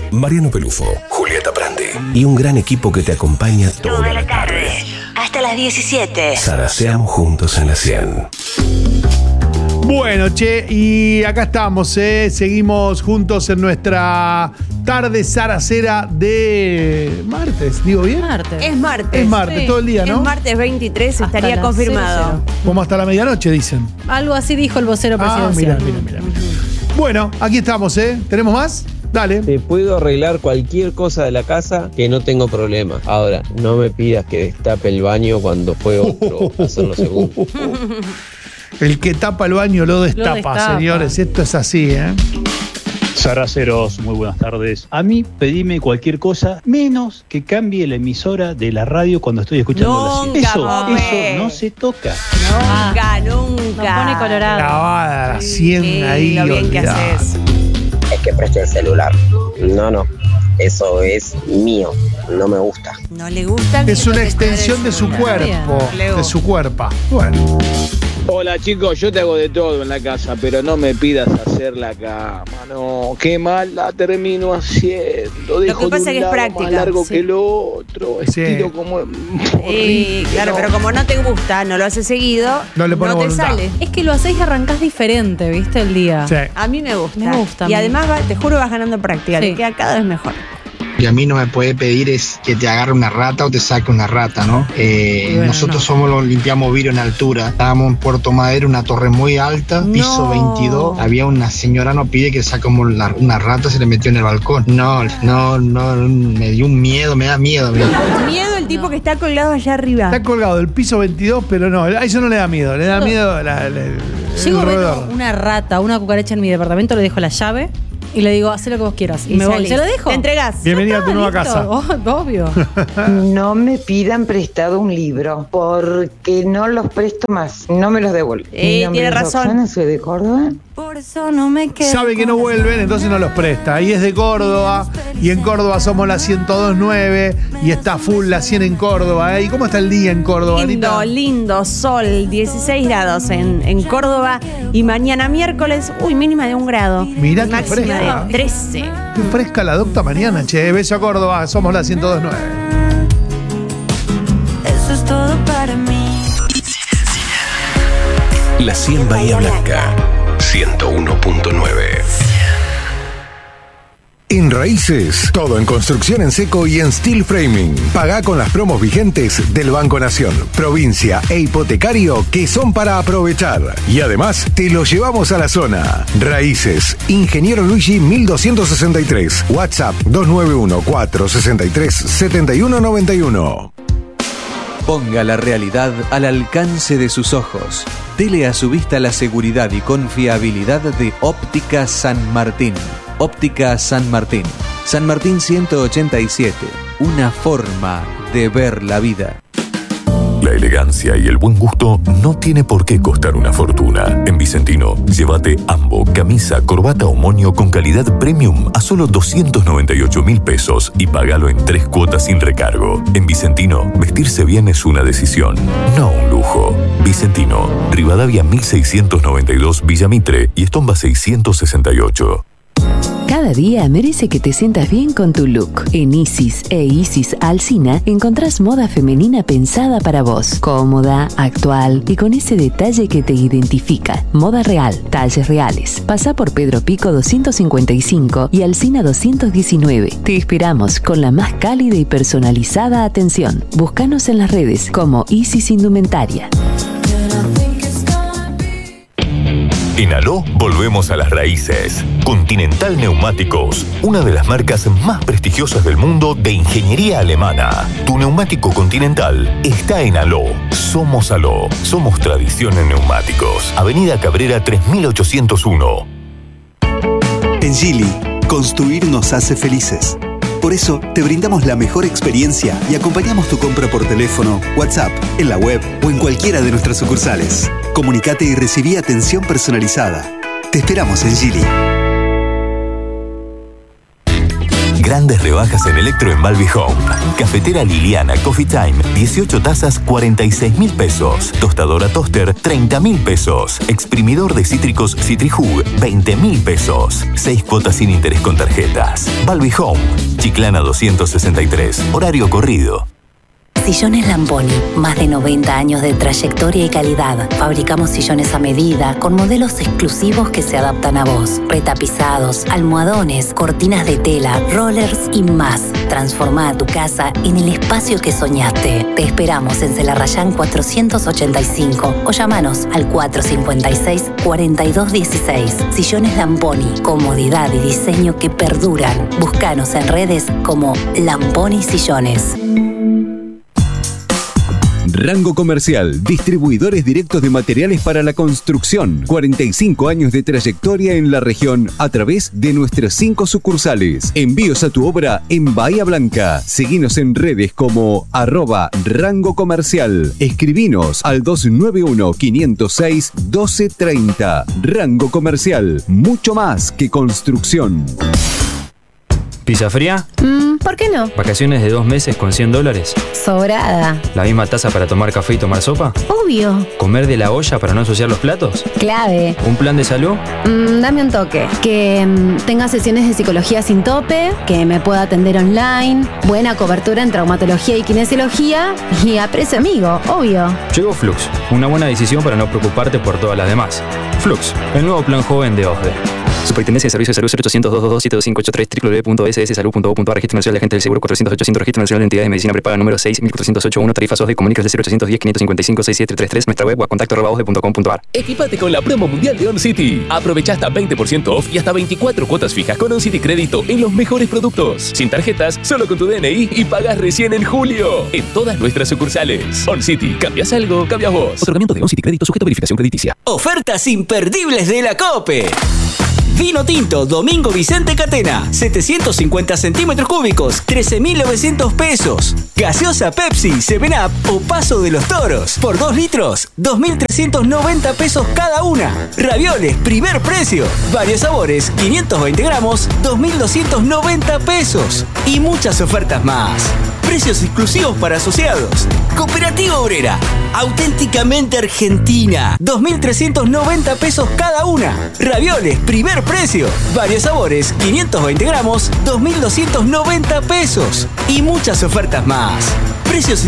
Mariano Pelufo, Julieta Prandi y un gran equipo que te acompaña toda la tarde. Hasta las 17. Zaraseamos juntos en la 100. Bueno, che, y acá estamos, seguimos juntos en nuestra tarde zaracera de martes, ¿digo bien? Martes. Es martes. Es martes, sí. Todo el día, ¿no? Es martes 23, Hasta estaría las confirmado. 00. Como hasta la medianoche, dicen. Algo así dijo el vocero presidencial. Mira. Bueno, aquí estamos, ¿Tenemos más? Dale. Te puedo arreglar cualquier cosa de la casa que no tengo problema. Ahora, no me pidas que destape el baño cuando fue otro a hacerlo segundo. El que tapa el baño lo destapa, señores. Esto es así, Zaraceros, muy buenas tardes. A mí pedime cualquier cosa menos que cambie la emisora de la radio cuando estoy escuchando la 100. Eso no se toca. Nunca. Nos pone colorado. Grabada la 100 Sí, ahí. lo bien que haces. Es que preste el celular. No. Eso es mío. No me gusta. No le gusta. Es una extensión de su cuerpo. De su cuerpo. Bueno. Hola chicos, yo te hago de todo en la casa, pero no me pidas hacer la cama, no, qué mal la termino haciendo. Dejo Lo que pasa de un es que es lado práctica. más largo Sí. que el otro, estiro como horrible, Claro, no. pero como no te gusta, no lo haces seguido, No le pone te voluntad. sale. Es que lo hacés y arrancás diferente, ¿viste? El día. Sí. A mí me gusta. Me gusta a Y mí. además, te juro, vas ganando práctica. Sí. Te queda cada vez mejor. Y a mí no me puede pedir es que te agarre una rata o te saque una rata, ¿no? Bueno, nosotros limpiamos vidrio en altura. Estábamos en Puerto Madero, una torre muy alta, piso 22. Había una señora, nos pide que saque como una rata, se le metió en el balcón. No, me dio un miedo, me da miedo. Miedo el tipo que está colgado allá arriba. Está colgado del piso 22, pero no, a eso no le da miedo. Le da miedo el Llego a ver roedor. una rata, una cucaracha en mi departamento, le dejo la llave y le digo, haz lo que vos quieras. Y me voy. salís. ¿Se lo dejo? Te entregás. Bienvenida a tu nueva Listo. casa. Obvio. No me pidan prestado un libro porque no los presto más, no me los devuelven. Mi nombre tiene es razón. Roxana, soy de Córdoba. Por eso no me quedo. Sabe que no vuelven, entonces no los presta. Ahí es de Córdoba, y en Córdoba somos la 102.9, y está full la 100 en Córdoba. ¿Y cómo está el día en Córdoba, Anita? Lindo, sol, 16 grados en Córdoba. Y mañana miércoles, mínima de 1 grado. Mirá qué máxima fresca. de 13. Qué fresca la docta mañana, che. Beso a Córdoba, somos la 102.9. Eso es todo para mí. La 100 Bahía Blanca, 101.9. En Raíces, todo en construcción en seco y en steel framing. Pagá con las promos vigentes del Banco Nación, provincia e hipotecario que son para aprovechar. Y además, te lo llevamos a la zona. Raíces, Ingeniero Luigi 1263. WhatsApp 291-463-7191. Ponga la realidad al alcance de sus ojos. Dele a su vista la seguridad y confiabilidad de Óptica San Martín. Óptica San Martín. San Martín 187. Una forma de ver la vida. La elegancia y el buen gusto no tiene por qué costar una fortuna. En Vicentino, llévate Ambo, camisa, corbata o moño con calidad premium a solo 298.000 pesos y págalo en 3 cuotas sin recargo. En Vicentino, vestirse bien es una decisión, no un lujo. Vicentino, Rivadavia 1692 Villa Mitre y Estomba 668. Cada día merece que te sientas bien con tu look. En Isis e Isis Alsina encontrás moda femenina pensada para vos. Cómoda, actual y con ese detalle que te identifica. Moda real, talles reales. Pasá por Pedro Pico 255 y Alsina 219. Te esperamos con la más cálida y personalizada atención. Búscanos en las redes como Isis Indumentaria. En Aló volvemos a las raíces. Continental Neumáticos, una de las marcas más prestigiosas del mundo de ingeniería alemana. Tu neumático Continental está en Aló. Somos Aló. Somos tradición en neumáticos. Avenida Cabrera 3801. En Geely, construir nos hace felices. Por eso, te brindamos la mejor experiencia y acompañamos tu compra por teléfono, WhatsApp, en la web o en cualquiera de nuestras sucursales. Comunicate y recibí atención personalizada. Te esperamos en Geely. Grandes rebajas en electro en Balbi Home. Cafetera Liliana Coffee Time, 18 tazas, 46.000 pesos. Tostadora Toaster, 30.000 pesos. Exprimidor de cítricos Citrihug, 20.000 pesos. 6 cuotas sin interés con tarjetas. Balbi Home, Chiclana 263, horario corrido. Sillones Lamponi, más de 90 años de trayectoria y calidad. Fabricamos sillones a medida, con modelos exclusivos que se adaptan a vos. Retapizados, almohadones, cortinas de tela, rollers y más. Transforma tu casa en el espacio que soñaste. Te esperamos en Celarrayán 485 o llamanos al 456-4216. Sillones Lamponi, comodidad y diseño que perduran. Búscanos en redes como Lamponi Sillones. Rango Comercial, distribuidores directos de materiales para la construcción. 45 años de trayectoria en la región a través de nuestras 5 sucursales. Envíos a tu obra en Bahía Blanca. Seguinos en redes como @Rango Comercial. Escribinos al 291-506-1230. Rango Comercial, mucho más que construcción. ¿Pizza fría? ¿Por qué no? ¿Vacaciones de 2 meses con $100? Sobrada. ¿La misma taza para tomar café y tomar sopa? Obvio. ¿Comer de la olla para no ensuciar los platos? Clave. ¿Un plan de salud? Dame un toque. Que tenga sesiones de psicología sin tope, que me pueda atender online, buena cobertura en traumatología y kinesiología y a precio amigo, obvio. Llegó Flux, una buena decisión para no preocuparte por todas las demás. Flux, el nuevo plan joven de OSDE. Superintendencia de Servicios de Salud 0800-222-7253 www.sssalud.gov.ar. Registro Nacional de Agentes del Seguro 400-800. Registro Nacional de Entidades de Medicina Prepaga número 6.408.1. Tarifas OSDE. Comunicas de 0810-555-6733. Nuestra web @contacto@osde.com.ar. Equipate con la promo mundial de OnCity. Aprovecha hasta 20% off y hasta 24 cuotas fijas con OnCity Crédito en los mejores productos. Sin tarjetas, solo con tu DNI y pagas recién en julio. En todas nuestras sucursales. OnCity. ¿Cambias algo? Cambias vos. Otorgamiento de OnCity Crédito sujeto a verificación crediticia. Ofertas imperdibles de la COPE. Vino tinto Domingo Vicente Catena, 750 centímetros cúbicos, 13.900 pesos. Gaseosa Pepsi, 7up o Paso de los Toros, por 2 litros, 2.390 pesos cada una. Ravioles, primer precio. Varios sabores, 520 gramos, 2.290 pesos. Y muchas ofertas más. Precios exclusivos para asociados. Cooperativa Obrera, auténticamente argentina, 2.390 pesos cada una. Ravioles, primer precio. Varios sabores, 520 gramos, 2.290 pesos. Y muchas ofertas más. Precios